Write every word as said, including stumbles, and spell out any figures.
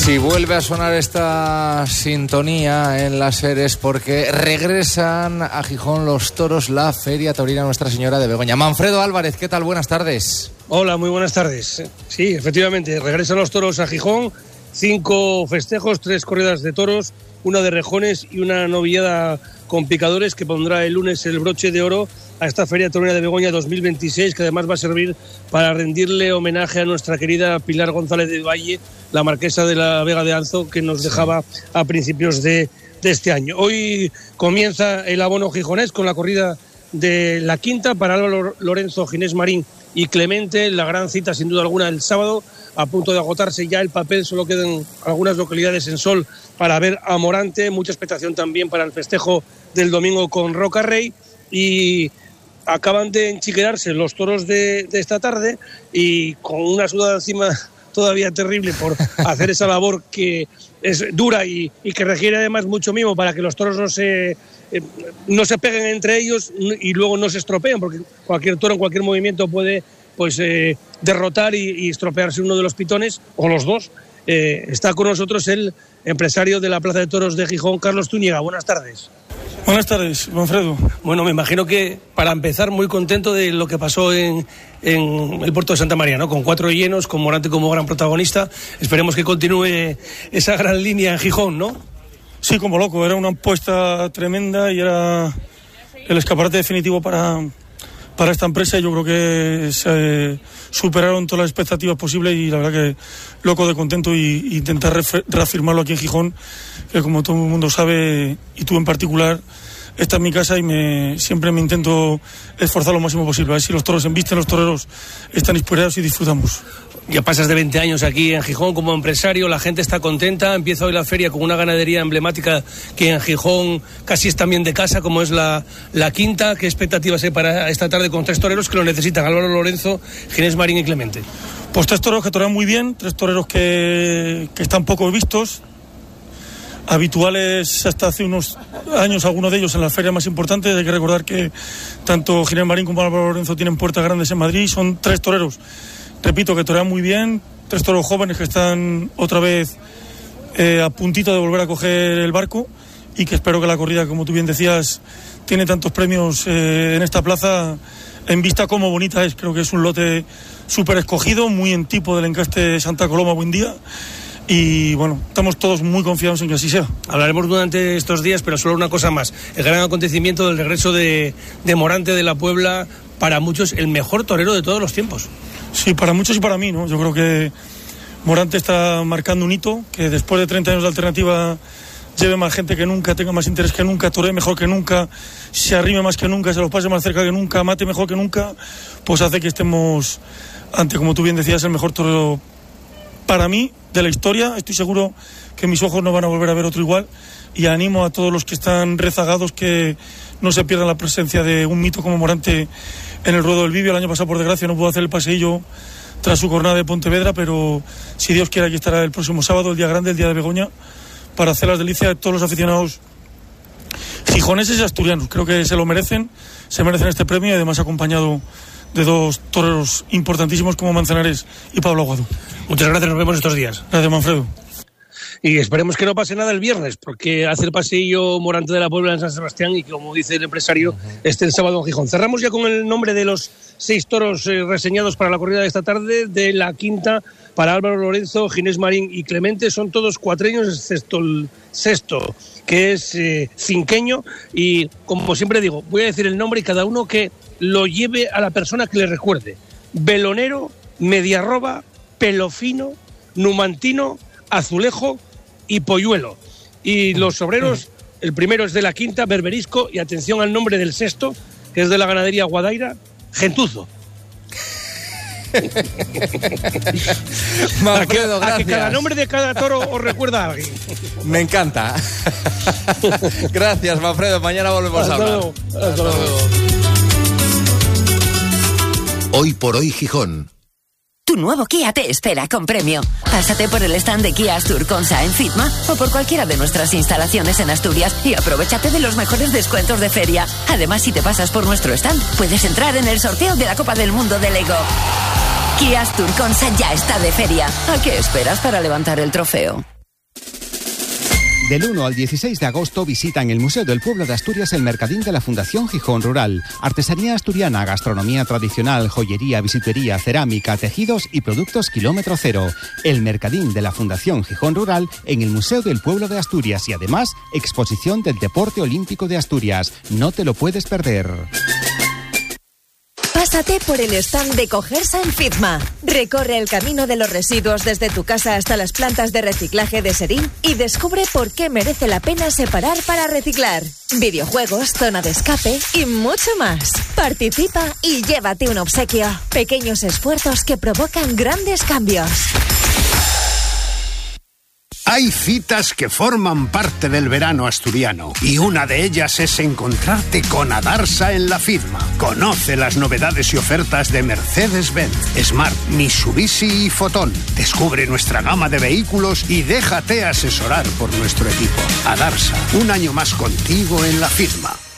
Si vuelve a sonar esta sintonía en las series porque regresan a Gijón los toros, la Feria Taurina Nuestra Señora de Begoña. Manfredo Álvarez, ¿qué tal? Buenas tardes. Hola, muy buenas tardes. Sí, efectivamente, regresan los toros a Gijón. Cinco festejos, tres corridas de toros, una de rejones y una novillada con picadores que pondrá el lunes el broche de oro a esta Feria Taurina de Begoña dos mil veintiséis, que además va a servir para rendirle homenaje a nuestra querida Pilar González de Valle, la marquesa de la Vega de Anzo, que nos dejaba a principios de, de este año. Hoy comienza el abono gijonés con la corrida de la quinta para Álvaro Lorenzo, Ginés Marín y Clemente, la gran cita sin duda alguna el sábado, a punto de agotarse ya el papel, solo quedan algunas localidades en sol para ver a Morante, mucha expectación también para el festejo del domingo con Roca Rey, y acaban de enchiquearse los toros de, de esta tarde y con una sudada encima todavía terrible por hacer esa labor que es dura y, y que requiere además mucho mimo para que los toros no se, eh, no se peguen entre ellos y luego no se estropean, porque cualquier toro en cualquier movimiento puede pues eh, derrotar y, y estropearse uno de los pitones o los dos. Eh, está con nosotros el empresario de la Plaza de Toros de Gijón, Carlos Zúñiga. Buenas tardes. Buenas tardes, Manfredo. Bueno, me imagino que para empezar muy contento de lo que pasó en, en el puerto de Santa María, ¿no? Con cuatro llenos, con Morante como gran protagonista. Esperemos que continúe esa gran línea en Gijón, ¿no? Sí, como loco. Era una apuesta tremenda y era el escaparate definitivo para, para esta empresa. Yo creo que se superaron todas las expectativas posibles y la verdad que loco de contento y, y intentar refe- reafirmarlo aquí en Gijón, que como todo el mundo sabe, y tú en particular, esta es mi casa y me, siempre me intento esforzar lo máximo posible. A ver si los toros embisten, los toreros están inspirados y disfrutamos. Ya pasas de veinte años aquí en Gijón como empresario, la gente está contenta, empieza hoy la feria con una ganadería emblemática que en Gijón casi es también de casa, como es la, la quinta. ¿Qué expectativas hay para esta tarde con tres toreros que lo necesitan? Álvaro Lorenzo, Ginés Marín y Clemente. Pues tres toreros que torean muy bien, tres toreros que, que están poco vistos, habituales hasta hace unos años, algunos de ellos en las ferias más importantes. Hay que recordar que tanto Ginés Marín como Álvaro Lorenzo tienen puertas grandes en Madrid. Son tres toreros, repito, que torean muy bien, tres toreros jóvenes que están otra vez eh, a puntito de volver a coger el barco y que espero que la corrida, como tú bien decías, tiene tantos premios eh, en esta plaza en vista como bonita es. Creo que es un lote súper escogido, muy en tipo del encaste Santa Coloma buen día. Y bueno, estamos todos muy confiados en que así sea. Hablaremos durante estos días, pero solo una cosa más. El gran acontecimiento del regreso de, de Morante de la Puebla, para muchos el mejor torero de todos los tiempos. Sí, para muchos y para mí, ¿no? Yo creo que Morante está marcando un hito, que después de treinta años de alternativa lleve más gente que nunca, tenga más interés que nunca, toree mejor que nunca, se arrime más que nunca, se los pase más cerca que nunca, mate mejor que nunca, pues hace que estemos ante, como tú bien decías, el mejor torero para mí de la historia. Estoy seguro que mis ojos no van a volver a ver otro igual y animo a todos los que están rezagados que no se pierdan la presencia de un mito como Morante en el ruedo del Bibio. El año pasado, por desgracia, no pudo hacer el paseillo tras su jornada de Pontevedra, pero si Dios quiere, aquí estará el próximo sábado, el día grande, el día de Begoña, para hacer las delicias de todos los aficionados gijoneses y asturianos. Creo que se lo merecen, se merecen este premio y además acompañado de dos toreros importantísimos como Manzanares y Pablo Aguado. Muchas gracias, nos vemos estos días. Gracias, Manfredo. Y esperemos que no pase nada el viernes, porque hace el paseillo Morante de la Puebla en San Sebastián y que, como dice el empresario, esté el sábado en Gijón. Cerramos ya con el nombre de los seis toros eh, reseñados para la corrida de esta tarde. De la quinta, para Álvaro Lorenzo, Ginés Marín y Clemente, son todos cuatreños, excepto el sexto, que es eh, cinqueño. Y, como siempre digo, voy a decir el nombre y cada uno que lo lleve a la persona que le recuerde. Belonero, Mediarroba, Pelofino, Numantino, Azulejo y Polluelo. Y los sobreros, el primero es de la quinta, Berberisco, y atención al nombre del sexto, que es de la ganadería Guadaira, Gentuzo. Manfredo, a, que, a que cada nombre de cada toro os recuerda a alguien. Me encanta. Gracias, Manfredo. Mañana volvemos Hasta a hablar. luego. Hasta Hasta luego. luego. Hoy por hoy Gijón. Tu nuevo Kia te espera con premio. Pásate por el stand de Kia Astur Consa en Fitma o por cualquiera de nuestras instalaciones en Asturias y aprovechate de los mejores descuentos de feria. Además, si te pasas por nuestro stand, puedes entrar en el sorteo de la Copa del Mundo de Lego. Kia Astur Consa ya está de feria. ¿A qué esperas para levantar el trofeo? Del uno al dieciséis de agosto visita en el Museo del Pueblo de Asturias el Mercadín de la Fundación Gijón Rural. Artesanía asturiana, gastronomía tradicional, joyería, bisutería, cerámica, tejidos y productos kilómetro cero. El Mercadín de la Fundación Gijón Rural en el Museo del Pueblo de Asturias y además exposición del Deporte Olímpico de Asturias. No te lo puedes perder. Pásate por el stand de Cogersa en Fitma. Recorre el camino de los residuos desde tu casa hasta las plantas de reciclaje de Serín y descubre por qué merece la pena separar para reciclar. Videojuegos, zona de escape y mucho más. Participa y llévate un obsequio. Pequeños esfuerzos que provocan grandes cambios. Hay citas que forman parte del verano asturiano y una de ellas es encontrarte con Adarsa en la Fitma. Conoce las novedades y ofertas de Mercedes-Benz, Smart, Mitsubishi y Fotón. Descubre nuestra gama de vehículos y déjate asesorar por nuestro equipo. Adarsa, un año más contigo en la Fitma.